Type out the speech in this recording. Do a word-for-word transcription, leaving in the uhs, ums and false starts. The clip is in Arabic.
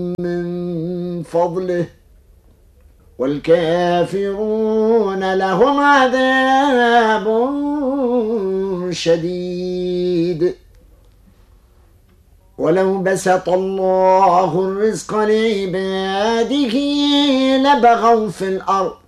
من فضله والكافرون لهم عذاب شديد. ولو بسط الله الرزق لعباده لبغوا في الأرض